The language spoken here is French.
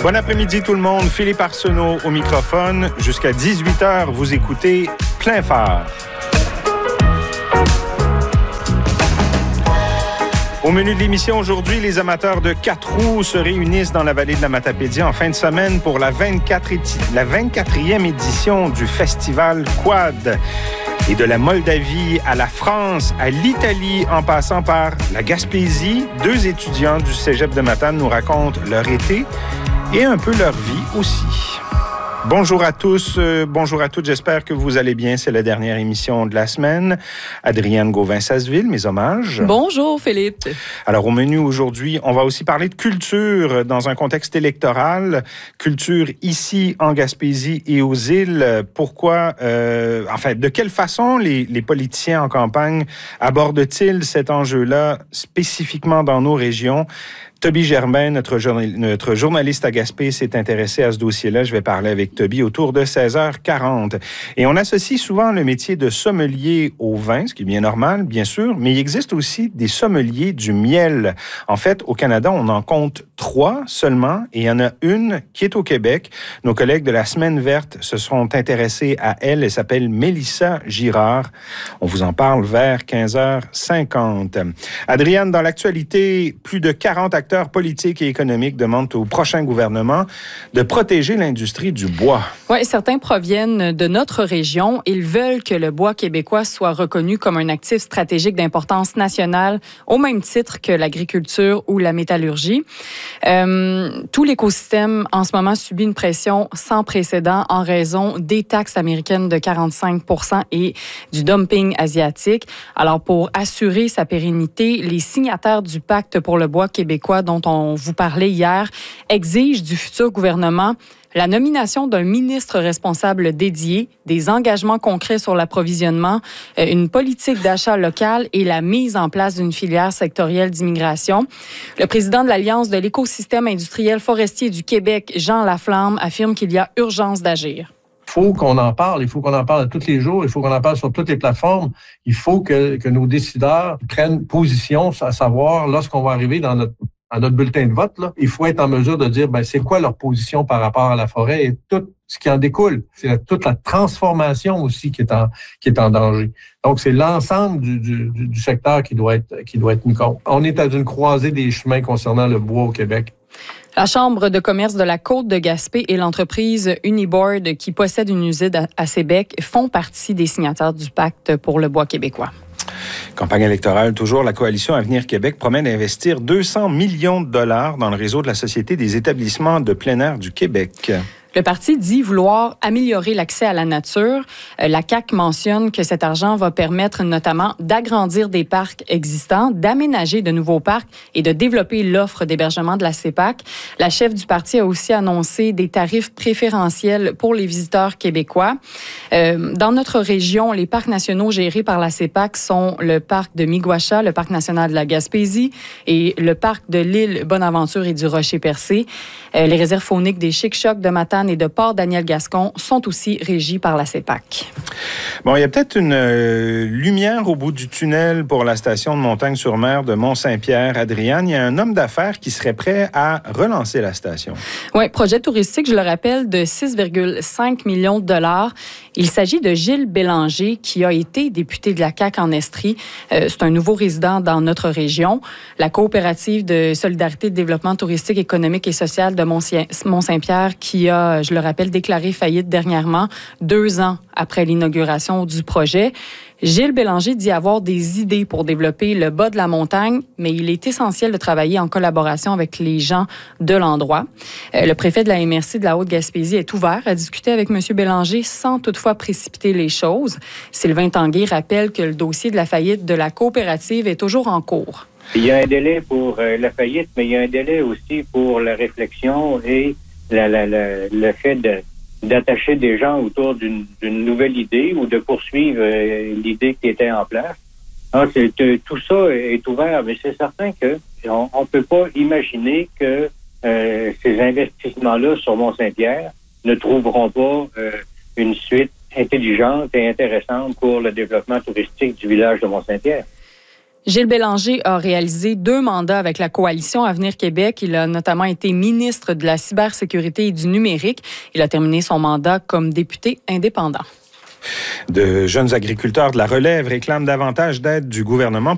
Bon après-midi tout le monde, Philippe Arsenault au microphone. Jusqu'à 18h, vous écoutez Plein Phare. Au menu de l'émission aujourd'hui, les amateurs de 4 roues se réunissent dans la vallée de la Matapédia en fin de semaine pour la 24e édition du festival Quad. Et de la Moldavie à la France, à l'Italie, en passant par la Gaspésie, 2 étudiants du Cégep de Matane nous racontent leur été et un peu leur vie aussi. Bonjour à tous, bonjour à toutes, j'espère que vous allez bien. C'est la dernière émission de la semaine. Adrienne Gauvin-Sasseville, mes hommages. Bonjour Philippe. Alors au menu aujourd'hui, on va aussi parler de culture dans un contexte électoral. Culture ici en Gaspésie et aux îles. Pourquoi, de quelle façon les politiciens en campagne abordent-ils cet enjeu-là spécifiquement dans nos régions? Toby Germain, notre journaliste à Gaspé, s'est intéressé à ce dossier-là. Je vais parler avec Toby autour de 16h40. Et on associe souvent le métier de sommelier au vin, ce qui est bien normal, bien sûr, mais il existe aussi des sommeliers du miel. En fait, au Canada, on en compte 3 seulement, et il y en a une qui est au Québec. Nos collègues de la Semaine verte se sont intéressés à elle. Elle s'appelle Mélissa Girard. On vous en parle vers 15h50. Adrienne, dans l'actualité, plus de 40 acteurs politiques et économiques demandent au prochain gouvernement de protéger l'industrie du bois. Oui, certains proviennent de notre région. Ils veulent que le bois québécois soit reconnu comme un actif stratégique d'importance nationale au même titre que l'agriculture ou la métallurgie. Tout l'écosystème en ce moment subit une pression sans précédent en raison des taxes américaines de 45% et du dumping asiatique. Alors, pour assurer sa pérennité, les signataires du pacte pour le bois québécois dont on vous parlait hier exigent du futur gouvernement la nomination d'un ministre responsable dédié, des engagements concrets sur l'approvisionnement, une politique d'achat local et la mise en place d'une filière sectorielle d'immigration. Le président de l'Alliance de l'écosystème industriel forestier du Québec, Jean Laflamme, affirme qu'il y a urgence d'agir. Il faut qu'on en parle. Il faut qu'on en parle tous les jours. Il faut qu'on en parle sur toutes les plateformes. Il faut que nos décideurs prennent position, à savoir, lorsqu'on va arriver dans notre bulletin de vote, là, il faut être en mesure de dire c'est quoi leur position par rapport à la forêt et tout ce qui en découle. C'est toute la transformation aussi qui est en danger. Donc, c'est l'ensemble du secteur qui doit être mis compte. On est à une croisée des chemins concernant le bois au Québec. La Chambre de commerce de la Côte de Gaspé et l'entreprise Uniboard, qui possède une usine à Sébec, font partie des signataires du pacte pour le bois québécois. Campagne électorale, toujours, la coalition Avenir Québec promet d'investir 200 millions de dollars dans le réseau de la Société des établissements de plein air du Québec. Le parti dit vouloir améliorer l'accès à la nature. La CAQ mentionne que cet argent va permettre notamment d'agrandir des parcs existants, d'aménager de nouveaux parcs et de développer l'offre d'hébergement de la CEPAC. La chef du parti a aussi annoncé des tarifs préférentiels pour les visiteurs québécois. Dans notre région, les parcs nationaux gérés par la CEPAC sont le parc de Miguacha, le parc national de la Gaspésie et le parc de l'île Bonaventure et du Rocher-Percé. Les réserves fauniques des Chic-Chocs de Matane et de Port-Daniel-Gascon sont aussi régies par la CEPAC. Bon, il y a peut-être une lumière au bout du tunnel pour la station de Montagne-sur-Mer de Mont-Saint-Pierre. Adrienne, il y a un homme d'affaires qui serait prêt à relancer la station. Oui, projet touristique, je le rappelle, de 6,5 millions de dollars. Il s'agit de Gilles Bélanger, qui a été député de la CAQ en Estrie. C'est un nouveau résident dans notre région. La coopérative de solidarité de développement touristique, économique et social de Mont-Saint-Pierre, qui a, je le rappelle, déclaré faillite dernièrement, 2 ans après l'inauguration du projet. Gilles Bélanger dit avoir des idées pour développer le bas de la montagne, mais il est essentiel de travailler en collaboration avec les gens de l'endroit. Le préfet de la MRC de la Haute-Gaspésie est ouvert à discuter avec M. Bélanger sans toutefois précipiter les choses. Sylvain Tanguay rappelle que le dossier de la faillite de la coopérative est toujours en cours. Il y a un délai pour la faillite, mais il y a un délai aussi pour la réflexion et le fait d'attacher des gens autour d'une nouvelle idée ou de poursuivre l'idée qui était en place. Alors, tout ça est ouvert, mais c'est certain que on peut pas imaginer que ces investissements-là sur Mont-Saint-Pierre ne trouveront pas une suite intelligente et intéressante pour le développement touristique du village de Mont-Saint-Pierre. Gilles Bélanger a réalisé 2 mandats avec la coalition Avenir Québec. Il a notamment été ministre de la cybersécurité et du numérique. Il a terminé son mandat comme député indépendant. De jeunes agriculteurs de la relève réclament davantage d'aide du gouvernement